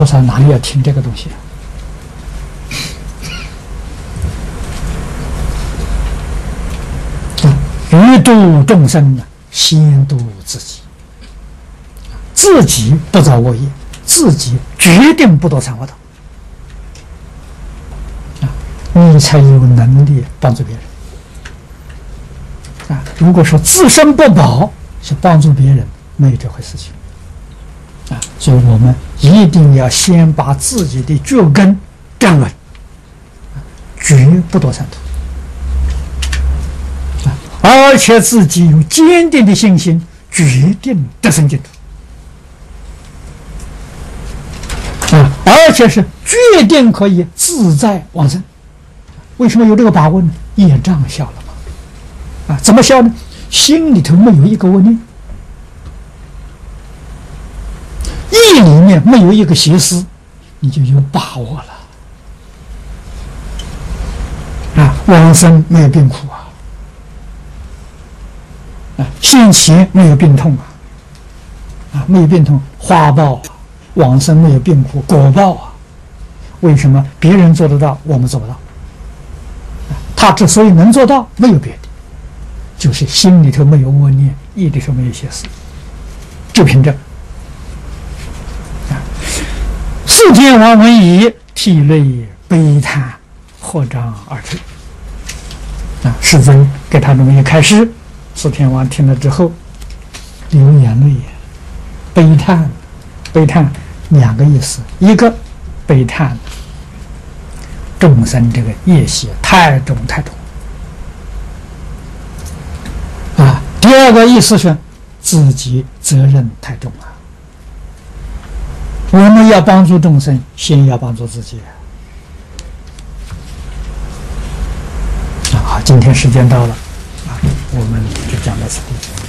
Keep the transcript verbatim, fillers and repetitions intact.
多少哪里要听这个东西啊？欲度众生啊，先度自己。自己不造恶业，自己决定不堕三恶道啊，你才有能力帮助别人啊。如果说自身不保，是帮助别人，没有这回事情啊。所以我们一定要先把自己的脚跟站稳，绝不堕三途啊，而且自己有坚定的信心，决定得生净土。啊，而且是决定可以自在往生。为什么有这个把握呢？业障消了嘛。啊，怎么消呢？心里头没有一个恶念，意里面没有一个邪思，你就有把握了。啊，往生没有病苦啊，啊，现前没有病痛啊，啊，没有病痛，花报啊。往生没有病苦，果报啊！为什么别人做得到，我们做不到？他之所以能做到，没有别的，就是心里头没有恶念，意里头没有邪思，就凭这。世间王闻已，涕泪悲叹，合掌而退。啊，世尊给他这么一开示，四天王听了之后，流眼泪，悲叹。悲叹两个意思，一个悲叹众生这个业习太重太重啊，第二个意思是自己责任太重了。我们要帮助众生，先要帮助自己啊。好，今天时间到了啊，我们就讲到此地。